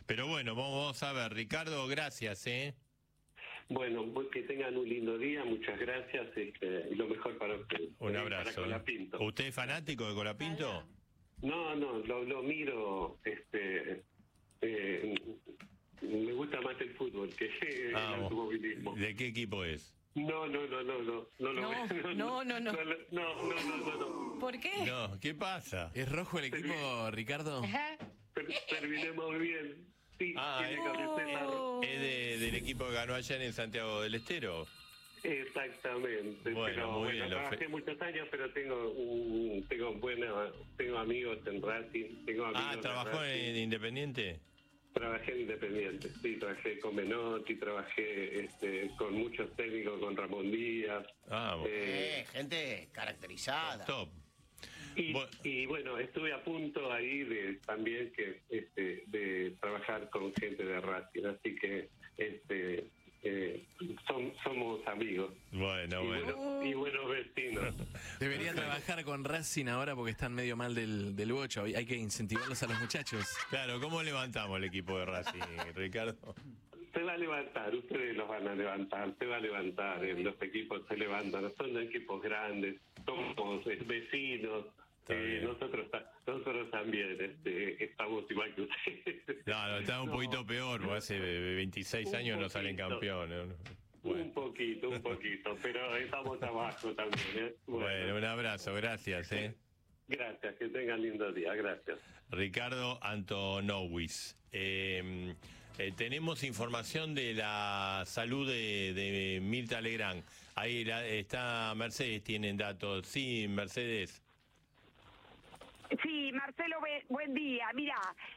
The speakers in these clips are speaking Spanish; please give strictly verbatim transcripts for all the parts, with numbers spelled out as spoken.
Pero bueno, vamos a ver, Ricardo, gracias, ¿eh? Bueno, que tengan un lindo día, muchas gracias, este, y lo mejor para ustedes. Un eh, abrazo. Para Colapinto. ¿Usted es fanático de Colapinto? No, no, lo, lo miro, este, eh, me gusta más el fútbol que el Ah, automovilismo. ¿de qué equipo es? No, no, no, no, no, no, No, no, no, no. no, no, no, no, no. ¿Por qué? No, ¿qué pasa? ¿Es rojo el equipo, Ricardo? Ajá. Ter- Terminemos bien. Sí, Ah, tiene es- camiseta ro- ¿Es de- del equipo que ganó ayer en Santiago del Estero? Exactamente, Bueno, pero muy bueno, bien, lo trabajé fe- muchos años, pero tengo un, tengo buena, tengo amigos en Racing, tengo amigos Ah, en ¿trabajó Racing. en Independiente? Trabajé en Independiente, sí, trabajé con Menotti, trabajé este, con muchos técnicos, con Ramón Díaz. Ah, bueno. eh, Eh, gente caracterizada. Top. y, Bu- y bueno, estuve a punto ahí de también que este, de trabajar con gente de Racing, así que este eh, som- somos amigos Bueno, y, bueno. bueno- y buenos vecinos. Debería trabajar con Racing ahora porque están medio mal del, del bocho. Hay que incentivarlos a los muchachos. Claro, ¿cómo levantamos el equipo de Racing, Ricardo? Se va a levantar, ustedes los van a levantar, se va a levantar, eh, los equipos se levantan, son equipos grandes, somos eh, vecinos, Está eh, bien. nosotros ta- nosotros también este, estamos igual que ustedes. No, no, está un No, poquito peor, porque hace veintiséis Un años no salen poquito. campeones. ¿no? Un Bueno, poquito, un poquito, pero estamos abajo también. ¿eh? bueno, un abrazo, gracias, ¿eh? Gracias, que tengan lindo día, gracias. Ricardo Antonowis. Eh, eh, tenemos información de la salud de, de Mirta Legrand. Ahí la- está Mercedes, tienen datos. Sí, Mercedes. Sí, Marcelo, bue- buen día. Mira,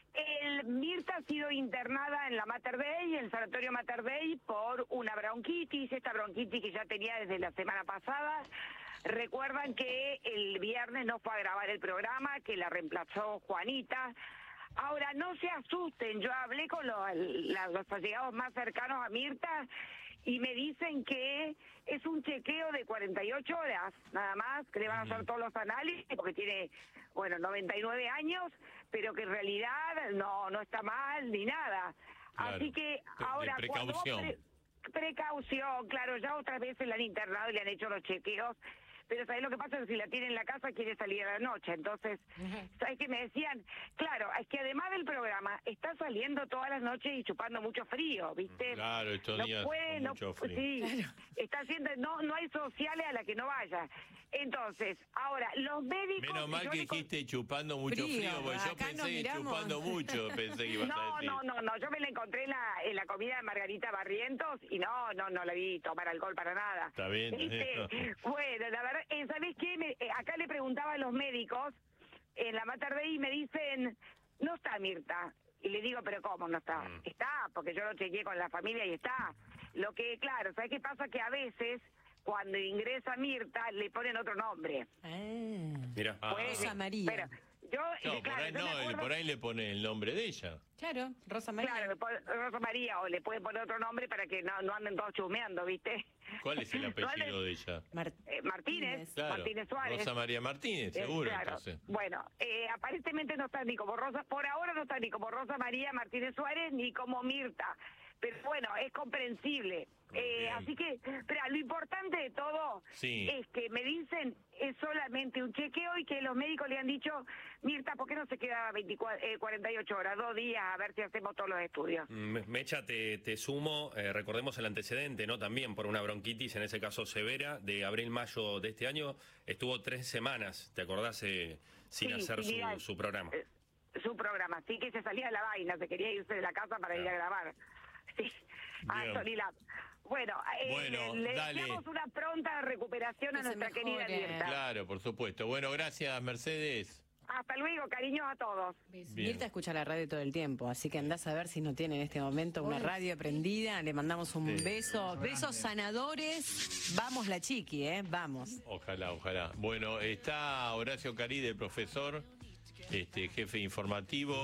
el Mirta ha sido internada en la Mater Dei, en el Sanatorio Mater Dei, por una bronquitis, esta bronquitis que ya tenía desde la semana pasada. Recuerdan que el viernes no fue a grabar el programa, que la reemplazó Juanita. Ahora, no se asusten, yo hablé con los, la- los allegados más cercanos a Mirta y me dicen que es un chequeo de cuarenta y ocho horas, nada más, que le van a hacer todos los análisis, porque tiene, bueno, noventa y nueve años, pero que en realidad no, no está mal ni nada. Claro, Así que de- de ahora... cuando vos precaución. pre- Precaución, claro, ya otras veces la han internado y le han hecho los chequeos, pero ¿sabés lo que pasa? Que si la tiene en la casa quiere salir a la noche, entonces, ¿sabés qué me decían? Claro, es que además del programa, está saliendo todas las noches y chupando mucho frío, ¿viste? Claro, estos no días puede, con no, mucho frío. sí, está haciendo, no, no hay sociales a la que no vaya. Entonces, ahora, los médicos... Menos mal yo que le con- dijiste chupando mucho Frío, frío, porque yo acá pensé nos que miramos. chupando mucho, pensé que ibas a No, decir. no, no, no, yo me la encontré en la, en la comida de Margarita Barrientos y no, no, no la vi tomar alcohol para nada. Está bien. ¿Viste? Bueno, la verdad, eh, ¿sabés qué? Me- eh, acá le preguntaba a los médicos en la Mater Dei y me dicen, no está Mirta. Y le digo, pero ¿cómo no está? Mm. Está, porque yo lo chequeé con la familia y está. Lo que, claro, ¿sabés qué pasa? Que a veces, cuando ingresa Mirta, le ponen otro nombre. Ah, Mira. Ah. Puede- Rosa María. Pero yo, No, por claro, ahí yo me no, acuerdo- por ahí le pone el nombre de ella. claro, Rosa María. Claro, le pone Rosa María o le pueden poner otro nombre para que no, no anden todos chusmeando, ¿viste? ¿Cuál es el No apellido anden- de ella? Mar- Eh, Martínez, Claro, Martínez Suárez. Rosa María Martínez, Eh, seguro, claro. entonces. Bueno, eh, aparentemente no está ni como Rosa, por ahora no está ni como Rosa María Martínez Suárez ni como Mirta. Pero bueno, es comprensible. Eh, Bien. así que, pero lo importante de todo Sí. es que me dicen es solamente un chequeo y que los médicos le han dicho, Mirta, ¿por qué no se queda veinticuatro, eh, cuarenta y ocho horas, dos días a ver si hacemos todos los estudios? Me- Mecha, te, te sumo, eh, recordemos el antecedente, ¿no? También por una bronquitis, en ese caso severa, de abril-mayo de este año, estuvo tres semanas, ¿te acordás? Eh, sin Sí, hacer sí, su, mira, su programa. eh, su programa, sí que se salía de la vaina, se quería irse de la casa para ir a grabar. Sí, a Bien. Sony Lab. Bueno, eh, Bueno, le dale. deseamos una pronta recuperación a Que se nuestra querida mejore. Mirta. Claro, por supuesto. Bueno, gracias, Mercedes. Hasta luego, cariños a todos. Besos. Bien. Mirta escucha la radio todo el tiempo, así que andás a ver si no tiene en este momento una Uy, radio prendida. Le mandamos un Sí. beso, besos sanadores. Vamos la chiqui, ¿eh? Vamos. Ojalá, ojalá. Bueno, está Horacio Caride, profesor, este jefe informativo,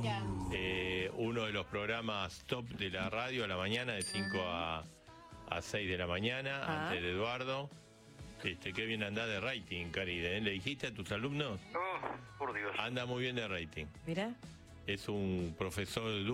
eh, uno de los programas top de la radio a la mañana, de cinco a, a seis de la mañana, Ah. antes de Eduardo. Este, qué bien anda de rating, Caride, ¿eh? ¿Le dijiste a tus alumnos? Oh, por Dios. Anda muy bien de rating. Mira. Es un profesor